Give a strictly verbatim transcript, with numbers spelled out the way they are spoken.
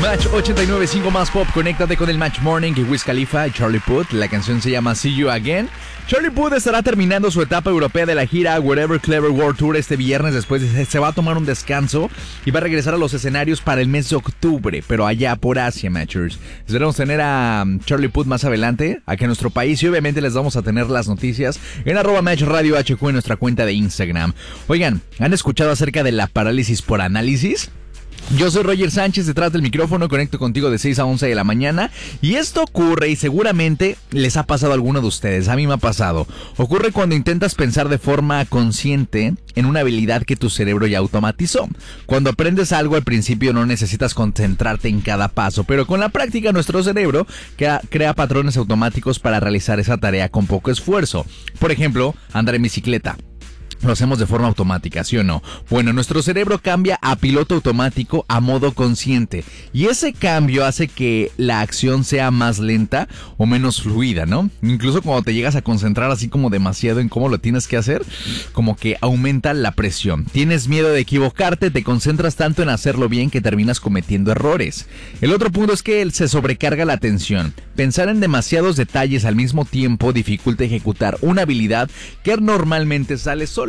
Match ochenta y nueve punto cinco más pop, conéctate con el Match Morning y Wiz Khalifa y Charlie Puth. La canción se llama See You Again. Charlie Puth estará terminando su etapa europea de la gira Wherever Clever World Tour este viernes. Después se va a tomar un descanso y va a regresar a los escenarios para el mes de octubre, pero allá por Asia, Matchers. Esperamos tener a Charlie Puth más adelante aquí en nuestro país y obviamente les vamos a tener las noticias en arroba Match Radio H Q en nuestra cuenta de Instagram. Oigan, ¿han escuchado acerca de la parálisis por análisis? Yo soy Roger Sánchez, detrás del micrófono, conecto contigo de seis a once de la mañana y esto ocurre y seguramente les ha pasado a alguno de ustedes, a mí me ha pasado. Ocurre cuando intentas pensar de forma consciente en una habilidad que tu cerebro ya automatizó. Cuando aprendes algo al principio no necesitas concentrarte en cada paso, pero con la práctica nuestro cerebro crea, crea patrones automáticos para realizar esa tarea con poco esfuerzo. Por ejemplo, andar en bicicleta. Lo hacemos de forma automática, ¿sí o no? Bueno, nuestro cerebro cambia a piloto automático a modo consciente. Y ese cambio hace que la acción sea más lenta o menos fluida, ¿no? Incluso cuando te llegas a concentrar así como demasiado en cómo lo tienes que hacer, como que aumenta la presión. Tienes miedo de equivocarte, te concentras tanto en hacerlo bien que terminas cometiendo errores. El otro punto es que se sobrecarga la atención. Pensar en demasiados detalles al mismo tiempo dificulta ejecutar una habilidad que normalmente sale sola.